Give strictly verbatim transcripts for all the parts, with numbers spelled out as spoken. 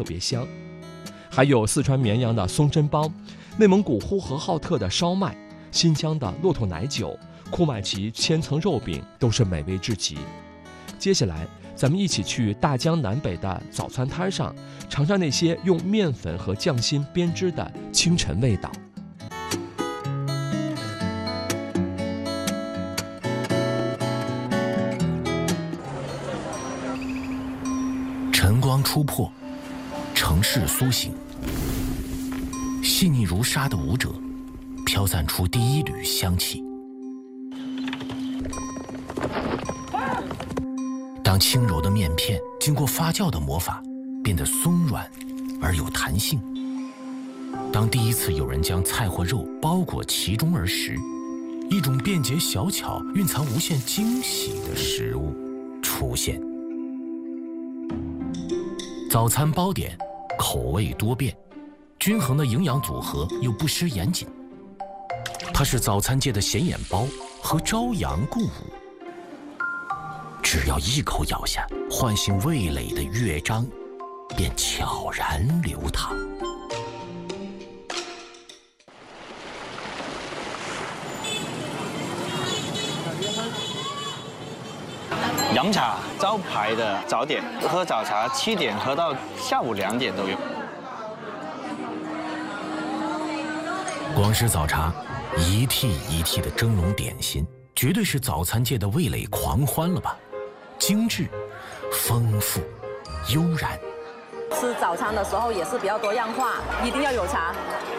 特别香。还有四川绵阳的松针包，内蒙古呼和浩特的烧麦，新疆的骆驼奶酒，库麦奇千层肉饼都是美味至极。接下来咱们一起去大江南北的早餐摊上，尝尝那些用面粉和匠心编织的清晨味道。 晨光初破，城市苏醒，细腻如纱的舞者飘散出第一缕香气。当轻柔的面片经过发酵的磨法，变得松软而有弹性；当第一次有人将菜或肉包裹其中而食，一种便捷小巧、蕴藏无限惊喜的食物出现。早餐包点，口味多变，均衡的营养组合又不失严谨。它是早餐界的显眼包和朝阳共舞。只要一口咬下，唤醒味蕾的乐章，便悄然流淌。 洋茶招牌的早点，喝早茶七点喝到下午两点都有。 光是早茶，一屉一屉的蒸笼点心，绝对是早餐界的味蕾狂欢了吧？精致、丰富、悠然。 吃早餐的时候也是比较多样化，一定要有茶。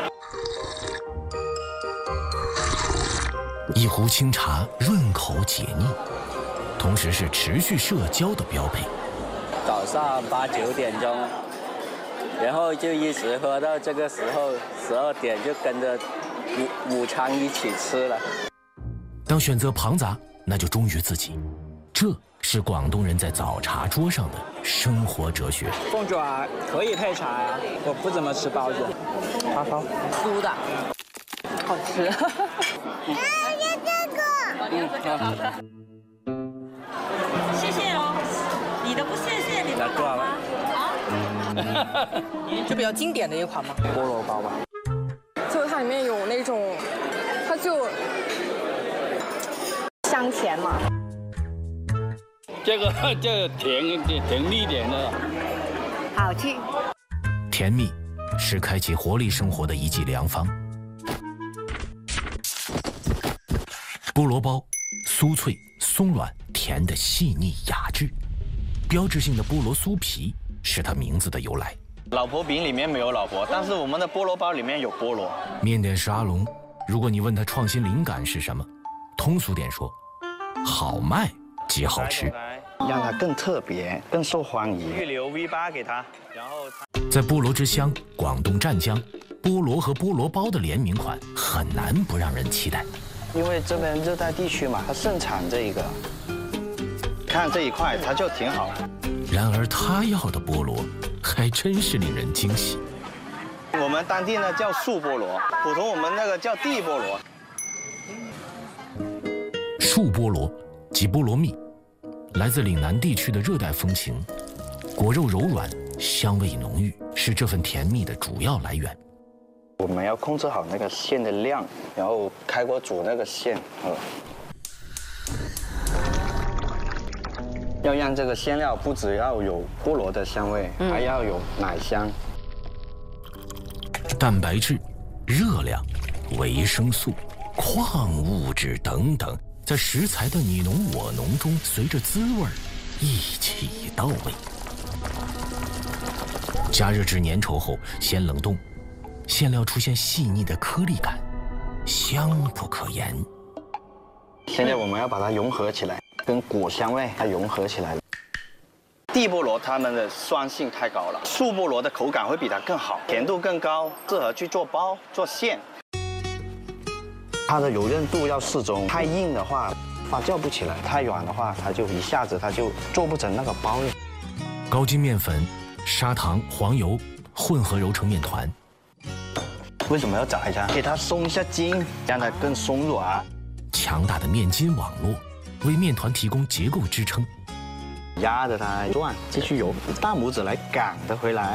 一壶清茶润口解腻，同时是持续社交的标配。 早上八九点钟，然后就一直喝到这个时候，十二点就跟着午午餐一起吃了。 当选择庞杂，那就忠于自己。这是广东人在早茶桌上的生活哲学。 凤爪可以配茶呀，我不怎么吃包子。花包酥的，好吃。 啊，要这个。 嗯，好的。 谢谢哦，你的不谢谢，你不好吗？啊？ 就比较经典的一款嘛。 菠萝包吧。 就它里面有那种，它就香甜嘛。 这个这个甜甜蜜点的， 好吃。 甜蜜是开启活力生活的一剂良方。菠萝包，酥脆、松软、甜的细腻雅致。标志性的菠萝酥皮是它名字的由来。 老婆饼里面没有老婆，但是我们的菠萝包里面有菠萝。 面点师阿龙，如果你问他创新灵感是什么，通俗点说，好卖即好吃。 让它更特别、更受欢迎。预留 V 八给他，然后在菠萝之乡广东湛江，菠萝和菠萝包的联名款很难不让人期待。 因为这边热带地区嘛，它盛产这一个，看这一块它就挺好。 然而他要的菠萝还真是令人惊喜。 我们当地呢叫树菠萝，普通我们那个叫地菠萝。 树菠萝即菠萝蜜，来自岭南地区的热带风情，果肉柔软，香味浓郁，是这份甜蜜的主要来源。 我们要控制好那个馅的量，然后开锅煮那个馅，呃，要让这个馅料不只要有菠萝的香味，嗯、还要有奶香。 蛋白质、热量、维生素、矿物质等等，在食材的你侬我侬中，随着滋味一起到位。加热至粘稠后，先冷冻，馅料出现细腻的颗粒感，香不可言。 现在我们要把它融合起来，跟果香味它融合起来了。地菠萝它们的酸性太高了，树菠萝的口感会比它更好，甜度更高，适合去做包、做馅。它的柔韧度要适中，太硬的话发酵不起来，太软的话它就一下子它就做不成那个包了。 高筋面粉、砂糖、黄油混合揉成面团。 为什么要炸一下？给它松一下筋，让它更松软。 强大的面筋网络为面团提供结构支撑。 压着它转，继续由大拇指来擀的回来。